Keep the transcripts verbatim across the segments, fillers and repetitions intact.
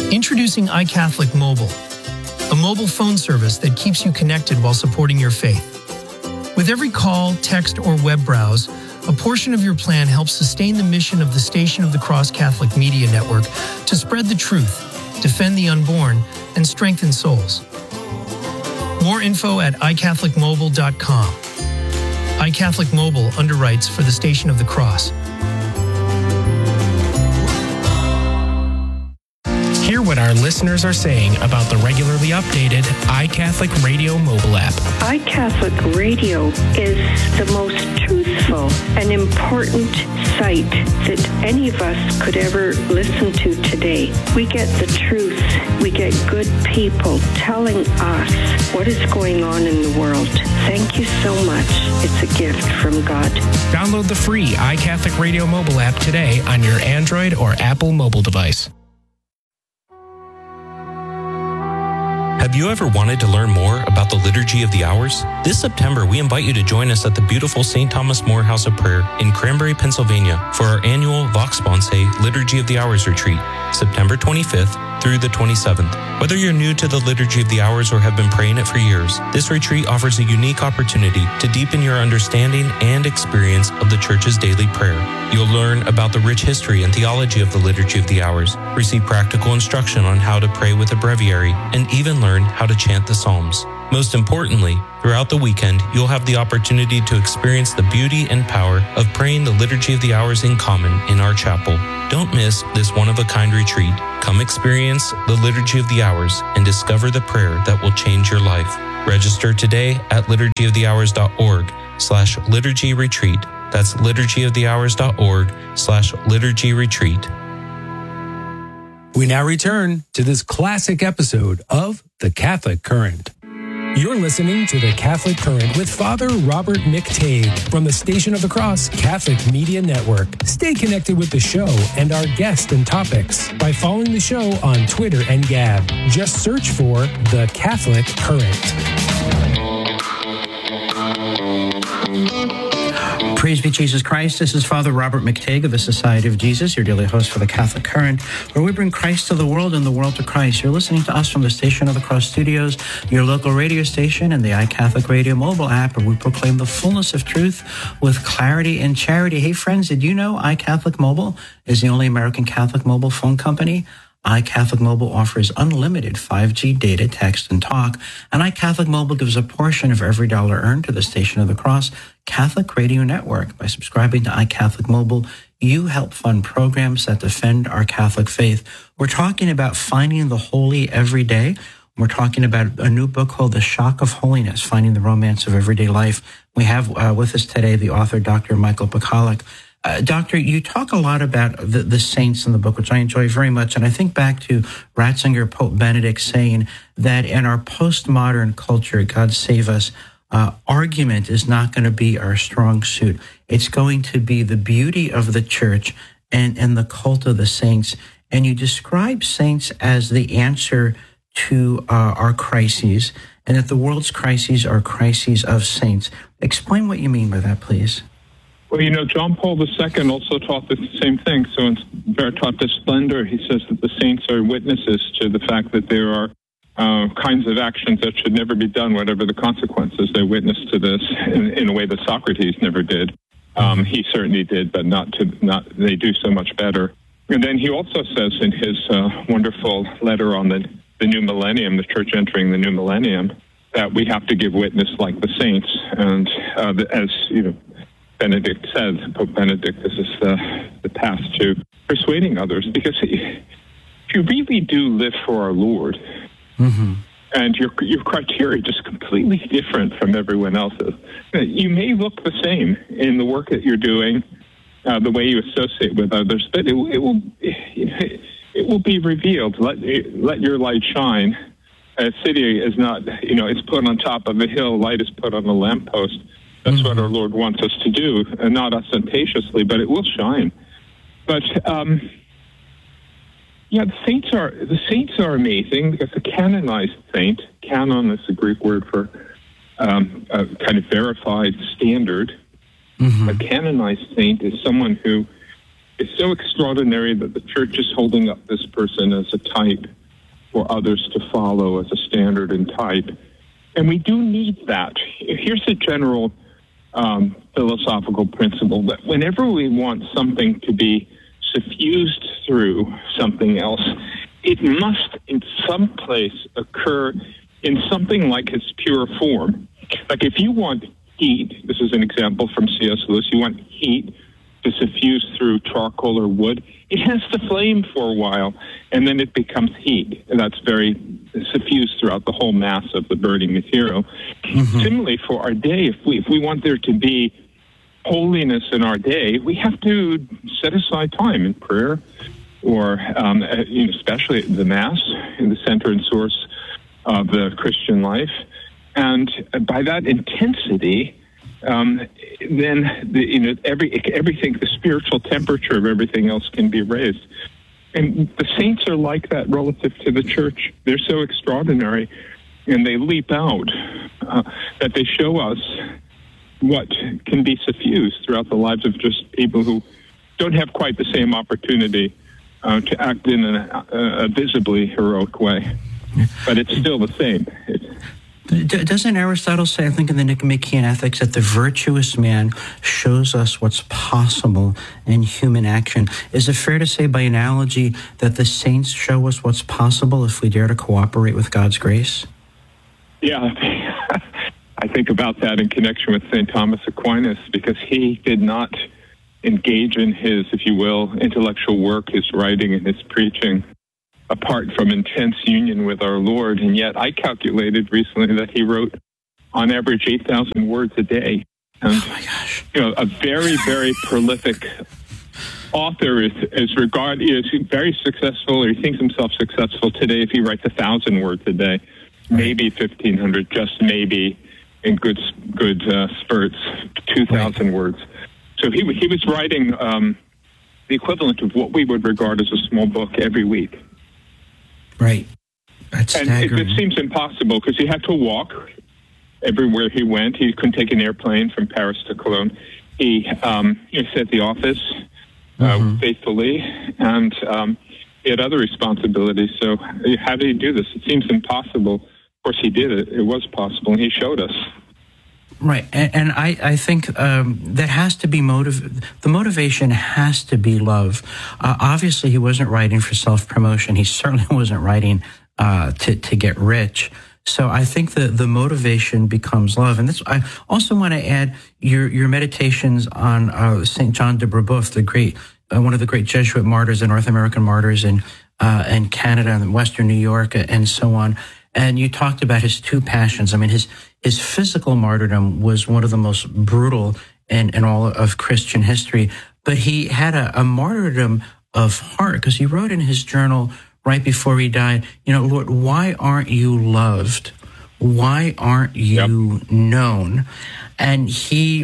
Introducing iCatholic Mobile, a mobile phone service that keeps you connected while supporting your faith. With every call, text, or web browse, a portion of your plan helps sustain the mission of the Station of the Cross Catholic Media Network to spread the truth, defend the unborn, and strengthen souls. More info at i catholic mobile dot com. iCatholic Mobile underwrites for the Station of the Cross. Hear what our listeners are saying about the regularly updated iCatholic Radio mobile app. iCatholic Radio is the most truthful and important site that any of us could ever listen to today. We get the truth. We get good people telling us what is going on in the world. Thank you so much. It's a gift from God. Download the free iCatholic Radio mobile app today on your Android or Apple mobile device. Have you ever wanted to learn more about the Liturgy of the Hours? This September, we invite you to join us at the beautiful Saint Thomas More House of Prayer in Cranberry, Pennsylvania for our annual Vox Sponsae Liturgy of the Hours retreat, September twenty-fifth through the twenty-seventh. Whether you're new to the Liturgy of the Hours or have been praying it for years, this retreat offers a unique opportunity to deepen your understanding and experience of the Church's daily prayer. You'll learn about the rich history and theology of the Liturgy of the Hours, receive practical instruction on how to pray with a breviary, and even learn how to chant the Psalms. Most importantly, throughout the weekend, you'll have the opportunity to experience the beauty and power of praying the Liturgy of the Hours in common in our chapel. Don't miss this one-of-a-kind retreat. Come experience the Liturgy of the Hours and discover the prayer that will change your life. Register today at liturgy of the hours dot org slash liturgy retreat. That's liturgy of the hours dot org slash liturgy retreat. We now return to this classic episode of The Catholic Current. You're listening to The Catholic Current with Father Robert McTague from the Station of the Cross Catholic Media Network. Stay connected with the show and our guests and topics by following the show on Twitter and Gab. Just search for The Catholic Current. Praise be Jesus Christ. This is Father Robert McTague of the Society of Jesus, your daily host for the Catholic Current, where we bring Christ to the world and the world to Christ. You're listening to us from the Station of the Cross Studios, your local radio station, and the iCatholic Radio mobile app, where we proclaim the fullness of truth with clarity and charity. Hey, friends, did you know iCatholic Mobile is the only American Catholic mobile phone company? iCatholic Mobile offers unlimited five G data, text, and talk, and iCatholic Mobile gives a portion of every dollar earned to the Station of the Cross Catholic Radio Network. By subscribing to iCatholic Mobile, you help fund programs that defend our Catholic faith. We're talking about finding the holy every day. We're talking about a new book called The Shock of Holiness, Finding the Romance of Everyday Life. We have uh, with us today the author, Doctor Michael Pachalik. Uh, Doctor, you talk a lot about the, the saints in the book, which I enjoy very much. And I think back to Ratzinger, Pope Benedict, saying that in our postmodern culture, God save us, uh, argument is not going to be our strong suit. It's going to be the beauty of the church and, and the cult of the saints. And you describe saints as the answer to uh, our crises, and that the world's crises are crises of saints. Explain what you mean by that, please. Well, you know, John Paul the Second also taught the same thing. So in Veritatis Splendor, he says that the saints are witnesses to the fact that there are uh, kinds of actions that should never be done, whatever the consequences. They witness to this in, in a way that Socrates never did. Um, he certainly did, but not to not. They do so much better. And then he also says in his uh, wonderful letter on the, the new millennium, the church entering the new millennium, that we have to give witness like the saints. And uh, as you know, Benedict said, Pope Benedict, this is the, the path to persuading others, because if you really do live for our Lord, mm-hmm. and your your criteria is just completely different from everyone else's, you may look the same in the work that you're doing, uh, the way you associate with others, but it, it will you know, it will be revealed. Let let your light shine. A city is not, you know, it's put on top of a hill. Light is put on a lamppost. That's what our Lord wants us to do, and not ostentatiously, but it will shine. But um, yeah, the saints are the saints are amazing, because a canonized saint, canon is the Greek word for um, a kind of verified standard. Mm-hmm. A canonized saint is someone who is so extraordinary that the church is holding up this person as a type for others to follow, as a standard and type. And we do need that. Here's a general um, philosophical principle that whenever we want something to be suffused through something else, it must in some place occur in something like its pure form. Like if you want heat, this is an example from C S Lewis, you want heat to suffuse through charcoal or wood, it has to flame for a while, and then it becomes heat. And that's very suffused throughout the whole mass of the burning material. Mm-hmm. Similarly, for our day, if we, if we want there to be holiness in our day, we have to set aside time in prayer, or um, you know, especially the Mass, in the center and source of the Christian life. And by that intensity, um, then the, you know every everything, the spiritual temperature of everything else can be raised. And the saints are like that relative to the church. They're so extraordinary, and they leap out uh, that they show us what can be suffused throughout the lives of just people who don't have quite the same opportunity uh, to act in a, a visibly heroic way. But it's still the same. It's, Doesn't Aristotle say, I think in the Nicomachean Ethics, that the virtuous man shows us what's possible in human action? Is it fair to say by analogy that the saints show us what's possible if we dare to cooperate with God's grace? Yeah, I think about that in connection with Saint Thomas Aquinas, because he did not engage in his, if you will, intellectual work, his writing and his preaching, apart from intense union with our Lord. And yet I calculated recently that he wrote on average eight thousand words a day. And, oh my gosh. You know, a very, very prolific author is, is regarded, is very successful, or he thinks himself successful today if he writes a thousand words a day, maybe fifteen hundred, just maybe in good, good uh, spurts, two thousand right. words. So he, he was writing um, the equivalent of what we would regard as a small book every week. Right. That's and staggering. it, it seems impossible because he had to walk everywhere he went. He couldn't take an airplane from Paris to Cologne. He, um, he was at the office uh, mm-hmm. faithfully, and um, he had other responsibilities. So how did he do this? It seems impossible. Of course, he did it. It was possible, and he showed us. Right, and, and I, I think um, that has to be motive. The motivation has to be love. Uh, obviously, he wasn't writing for self-promotion. He certainly wasn't writing uh, to to get rich. So I think the the motivation becomes love. And this, I also want to add your your meditations on uh, Saint John de Brebeuf, the great uh, one of the great Jesuit martyrs, the North American martyrs in uh, in Canada and Western New York and so on. And you talked about his two passions. I mean, his his physical martyrdom was one of the most brutal in, in all of Christian history. But he had a, a martyrdom of heart, because he wrote in his journal right before he died, you know, Lord, why aren't you loved? Why aren't you yep. known? And he,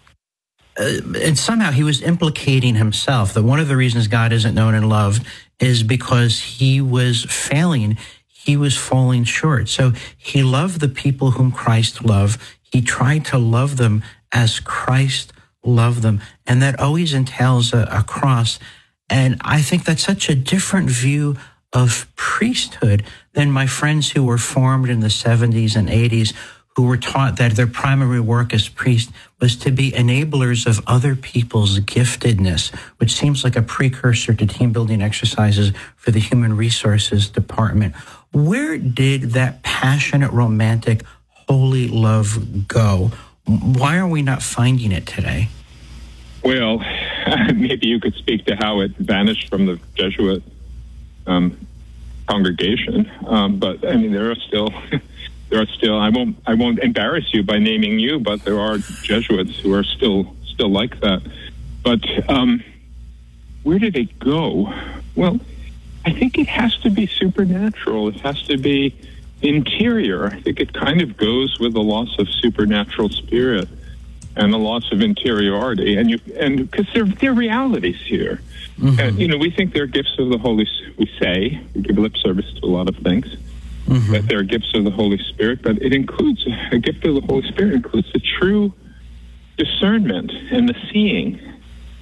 uh, and somehow he was implicating himself, that one of the reasons God isn't known and loved is because he was failing. He was falling short. So he loved the people whom Christ loved. He tried to love them as Christ loved them. And that always entails a, a cross. And I think that's such a different view of priesthood than my friends who were formed in the seventies and eighties, who were taught that their primary work as priests was to be enablers of other people's giftedness, which seems like a precursor to team building exercises for the human resources department. Where did that passionate, romantic, holy love go? Why are we not finding it today? Well, maybe you could speak to how it vanished from the Jesuit um, congregation. Um, but I mean, there are still, there are still. I won't, I won't embarrass you by naming you, but there are Jesuits who are still, still like that. But um, where did it go? Well, I think it has to be supernatural. It has to be interior. I think it kind of goes with the loss of supernatural spirit and the loss of interiority. And you, and because there, there are realities here. Mm-hmm. And, you know, we think they're gifts of the Holy, we say, we give lip service to a lot of things, mm-hmm. that they're gifts of the Holy Spirit, but it includes, a gift of the Holy Spirit includes the true discernment and the seeing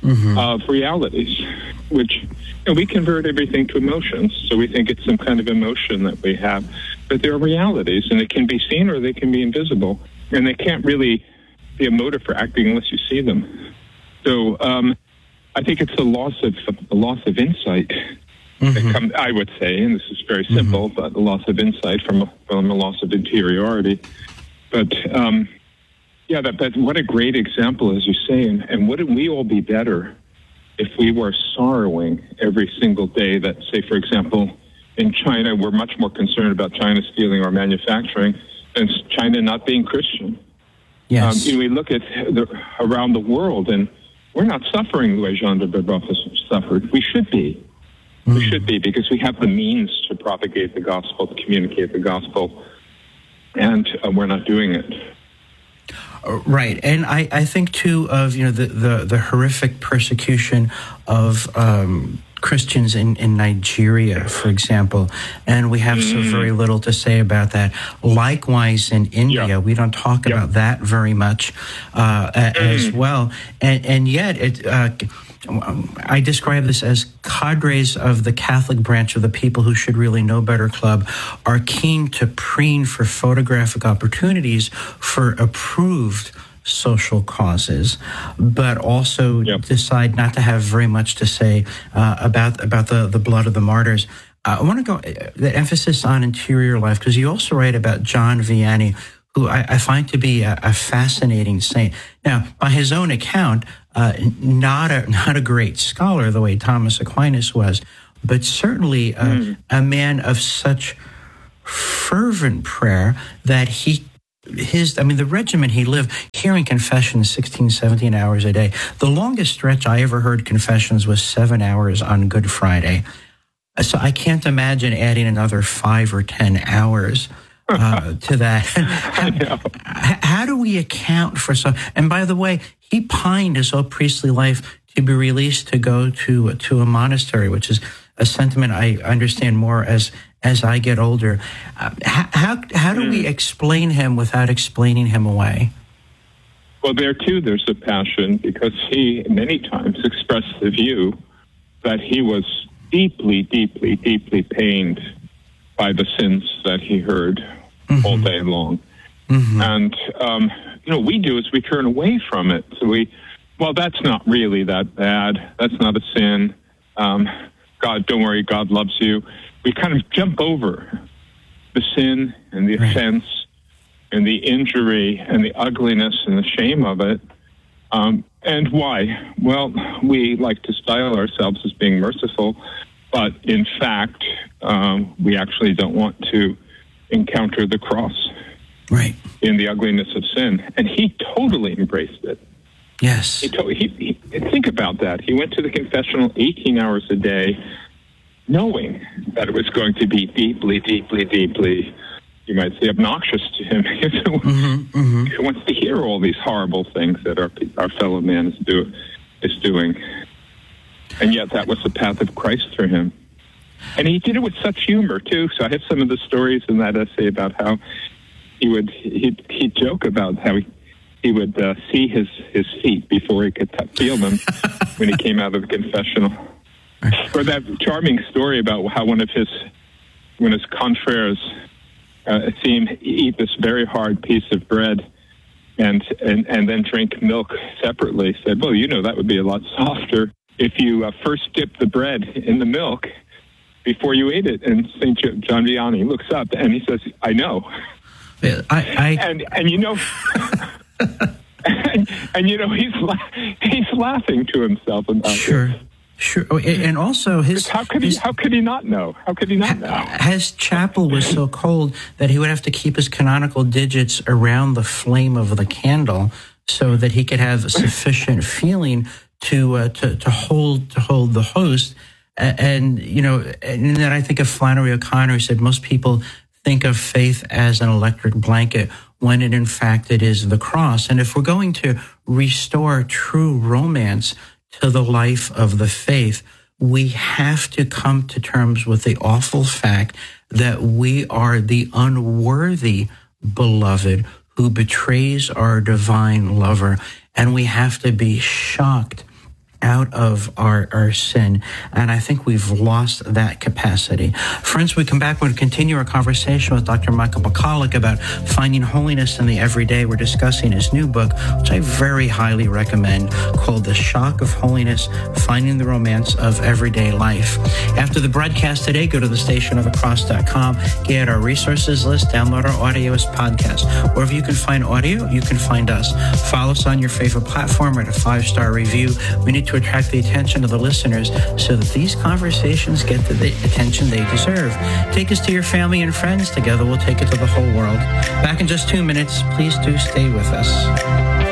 mm-hmm. of realities, which you know, we convert everything to emotions. So we think it's some kind of emotion that we have, but they're realities, and they can be seen or they can be invisible, and they can't really be a motive for acting unless you see them. So um, I think it's a loss of a loss of insight. Mm-hmm. That come, I would say, and this is very simple, mm-hmm. but a loss of insight from a, from a loss of interiority. But um, yeah, that, that what a great example, as you say, and, and wouldn't we all be better if we were sorrowing every single day that, say, for example, in China, we're much more concerned about China stealing our manufacturing than China not being Christian. Yes. Um, you know, we look at the, around the world, and we're not suffering the way Jean de Brebeuf has suffered. We should be. Mm. We should be, because we have the means to propagate the gospel, to communicate the gospel, and uh, we're not doing it. Right, and I, I think too of you know the, the, the horrific persecution of um, Christians in, in Nigeria, for example, and we have mm. so very little to say about that. Likewise, in India, yeah. we don't talk yeah. about that very much uh, mm. as well, and and yet it. Uh, I describe this as cadres of the Catholic branch of the People Who Should Really Know Better Club are keen to preen for photographic opportunities for approved social causes, but also yep. decide not to have very much to say uh, about about the, the blood of the martyrs. Uh, I want to go the emphasis on interior life, because you also write about John Vianney, who I, I find to be a, a fascinating saint. Now, by his own account, uh, not a not a great scholar the way Thomas Aquinas was, but certainly uh, mm. a man of such fervent prayer that he, his, I mean, the regimen he lived, hearing confessions sixteen, seventeen hours a day. The longest stretch I ever heard confessions was seven hours on Good Friday. So I can't imagine adding another five or ten hours uh, to that. How, how do we account for so? And by the way, he pined his whole priestly life to be released to go to to a monastery, which is a sentiment I understand more as as I get older. Uh, how how do we explain him without explaining him away? Well, there too, there's a passion, because he many times expressed the view that he was deeply, deeply, deeply pained by the sins that he heard mm-hmm. all day long. Mm-hmm. And, um, you know, we do is we turn away from it. So we, well, that's not really that bad. That's not a sin. Um, God, don't worry, God loves you. We kind of jump over the sin and the right. offense and the injury and the ugliness and the shame of it. Um, and why? Well, we like to style ourselves as being merciful, but in fact, um, we actually don't want to encounter the cross right. in the ugliness of sin. And he totally embraced it. Yes. He, to- he, he think about that. He went to the confessional eighteen hours a day, knowing that it was going to be deeply, deeply, deeply, you might say, obnoxious to him. mm-hmm, mm-hmm. He wants to hear all these horrible things that our our fellow man is, do, is doing. And yet that was the path of Christ for him. And he did it with such humor, too. So I have some of the stories in that essay about how he would he'd, he'd joke about how he, he would uh, see his, his feet before he could t- feel them when he came out of the confessional. Or that charming story about how one of his one of his confreres uh, see him eat this very hard piece of bread and, and, and then drink milk separately. Said, well, you know, that would be a lot softer if you uh, first dipped the bread in the milk before you ate it. And Saint John Vianney looks up and he says, I know. I, I... And, and you know... and, and, you know, he's la- he's laughing to himself about sure. this. Sure, and also his how could he his, how could he not know? How could he not know? His chapel was so cold that he would have to keep his canonical digits around the flame of the candle so that he could have sufficient feeling to uh, to to hold to hold the host. And, and you know, and then I think of Flannery O'Connor, who said most people think of faith as an electric blanket when it in fact it is the cross. And if we're going to restore true romance to the life of the faith, we have to come to terms with the awful fact that we are the unworthy beloved who betrays our divine lover, and we have to be shocked out of our, our sin. And I think we've lost that capacity. Friends, we come back, we'll continue our conversation with Doctor Michael McCulloch about finding holiness in the everyday. We're discussing his new book, which I very highly recommend, called The Shock of Holiness, Finding the Romance of Everyday Life. After the broadcast today, go to the station of the cross dot com, get our resources list, download our audio as podcast. Wherever you can find audio, you can find us. Follow us on your favorite platform, write a five-star review. We need to attract the attention of the listeners so that these conversations get the attention they deserve. Take us to your family and friends. Together we'll take it to the whole world. Back in just two minutes. Please do stay with us.